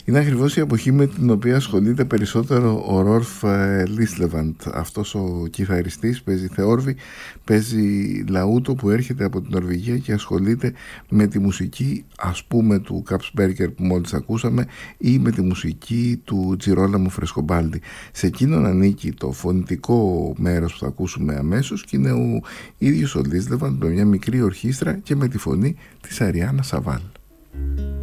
Είναι ακριβώς η εποχή με την οποία ασχολείται περισσότερο ο Ρόλφ Λίσλεβαντ. Αυτός ο κιθαριστής παίζει θεόρβη, παίζει λαούτο που έρχεται από την Νορβηγία και ασχολείται με τη μουσική, ας πούμε, του Καψμπέργκερ που μόλις ακούσαμε, ή με τη μουσική του Τζιρόλαμο Φρεσκομπάλντι. Σε εκείνον ανήκει το φωνητικό μέρος που θα ακούσουμε αμέσως και είναι ο ίδιος ο Λίσλεβαντ με μια μικρή ορχήστρα και με τη φωνή της Αριάννα Σαβάλ.